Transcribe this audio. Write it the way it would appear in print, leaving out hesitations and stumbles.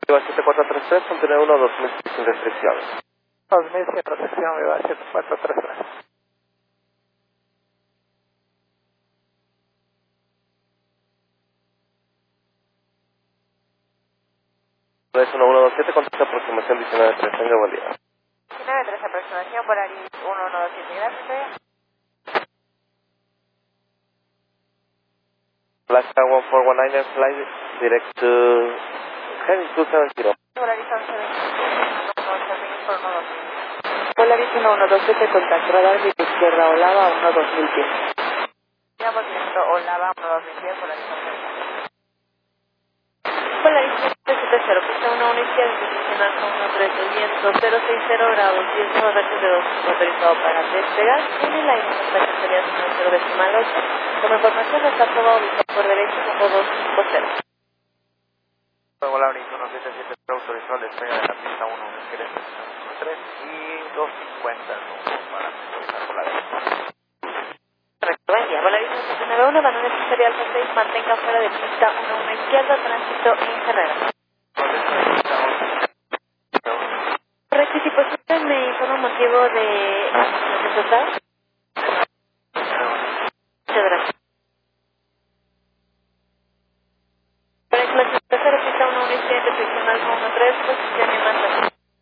Viva 7433, contiene 1, 2000 sin restricciones. 2000 sin restricción, Viva 7433. Es 1127, contesta aproximación 19.3, tenga buen día. 19.3, aproximación, Polaris 1127, gracias. Alaska 1419, flight direct to heading 270. Polaris 1127, por 1-2000. Polaris 1127, contacto radar de izquierda, Olava 1-2010. Estamos viendo Olava 1-2010, Polaris 1127. Polaris 770, pista 1 izquierda, institucional con 13, viento 060 grados, 10 vertientes de 2, autorizado para despegar, tiene la información sería 0 decimal 8, como información está aprobado por derecho como 250. Polaris 177, autorizado al despegue de la pista 1, izquierda, 3 y 250, para autorizar Polaris. Correcto, buen día. Polaris 791, Banana Imperial 6, mantenga fuera de pista 1 izquierda, tránsito en Herrera. Correcto, y si posible me informa motivo de accidente total. Muchas gracias.